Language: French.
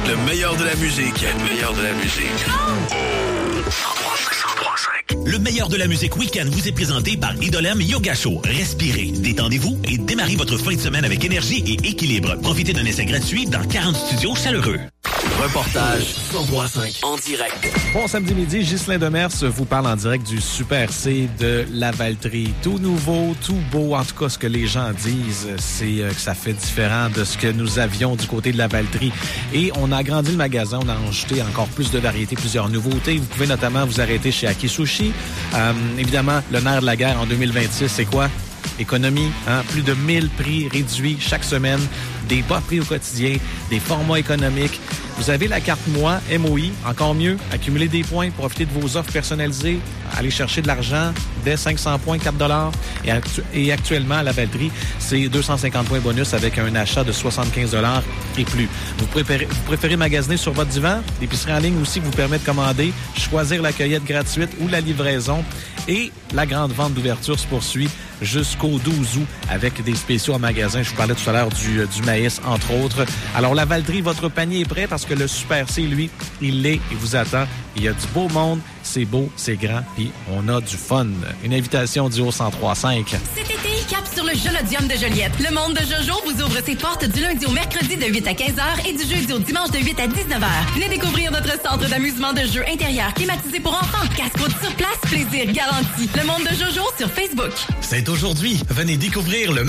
Le meilleur de la musique. Le meilleur de la musique. Le meilleur de la musique week-end vous est présenté par Idolem Yoga Show. Respirez, détendez-vous et démarrez votre fin de semaine avec énergie et équilibre. Profitez d'un essai gratuit dans 40 studios chaleureux. Reportage 103.5 en direct. Bon samedi midi, Ghislain Demers vous parle en direct du Super C de Lavaltrie. Tout nouveau, tout beau. En tout cas, ce que les gens disent, c'est que ça fait différent de ce que nous avions du côté de Lavaltrie. Et on a agrandi le magasin, on a ajouté encore plus de variétés, plusieurs nouveautés. Vous pouvez notamment vous arrêter chez Aki Sushi. Évidemment, le nerf de la guerre en 2026, c'est quoi? Économie, hein? Plus de 1000 prix réduits chaque semaine, des bas prix au quotidien, des formats économiques. Vous avez la carte Moi, MOI, encore mieux, accumuler des points, profiter de vos offres personnalisées, aller chercher de l'argent dès 500 points, 4 $. Et actuellement, à Lavaltrie, c'est 250 points bonus avec un achat de 75 $ et plus. Vous préférez magasiner sur votre divan? L'épicerie en ligne aussi vous permet de commander, choisir la cueillette gratuite ou la livraison. Et la grande vente d'ouverture se poursuit jusqu'au 12 août avec des spéciaux en magasin. Je vous parlais tout à l'heure du maïs, entre autres. Alors, Lavaltrie, votre panier est prêt parce que le Super C, lui, il l'est, il vous attend. Il y a du beau monde, c'est beau, c'est grand, puis on a du fun. Une invitation du Haut-103.5. Cet été, cap sur le Jolodium de Joliette. Le monde de Jojo vous ouvre ses portes du lundi au mercredi de 8 à 15 h et du jeudi au dimanche de 8 à 19 h. Venez découvrir notre centre d'amusement de jeux intérieurs climatisé pour enfants. Casse-croûte sur place, plaisir garanti. Le monde de Jojo sur Facebook. C'est aujourd'hui. Venez découvrir le